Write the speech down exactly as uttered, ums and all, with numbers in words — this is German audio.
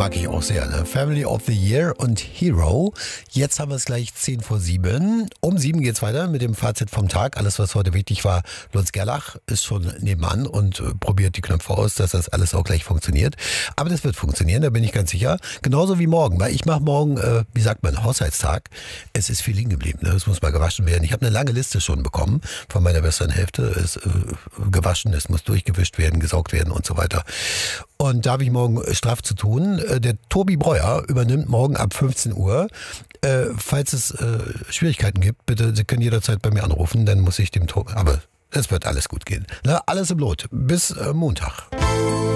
mag ich auch sehr. Ne? Family of the Year und Hero. Jetzt haben wir es gleich zehn vor sieben. Um sieben geht's weiter mit dem Fazit vom Tag. Alles, was heute wichtig war. Lutz Gerlach ist schon nebenan und äh, probiert die Knöpfe aus, dass das alles auch gleich funktioniert. Aber das wird funktionieren, da bin ich ganz sicher. Genauso wie morgen, weil ich mache morgen, äh, wie sagt man, Haushaltstag. Es ist viel liegen geblieben. Ne? Es muss mal gewaschen werden. Ich habe eine lange Liste schon bekommen von meiner besseren Hälfte. Es ist äh, gewaschen, es muss durchgewischt werden, gesaugt werden und so weiter. Und da habe ich morgen straff zu tun. Der Tobi Breuer übernimmt morgen ab fünfzehn Uhr. Äh, falls es äh, Schwierigkeiten gibt, bitte, Sie können jederzeit bei mir anrufen, dann muss ich dem Tobi... Aber es wird alles gut gehen. Na, alles im Lot. Bis äh, Montag.